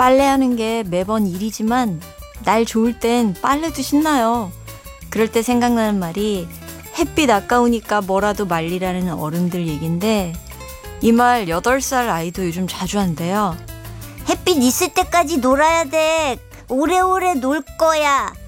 빨래하는 게 매번 일이지만 날 좋을 땐 빨래도 신나요. 그럴 때 생각나는 말이 햇빛 아까우니까 뭐라도 말리라는 어른들 얘긴데 이 말 8살 아이도 요즘 자주 한대요. 햇빛 있을 때까지 놀아야 돼. 오래오래 놀 거야.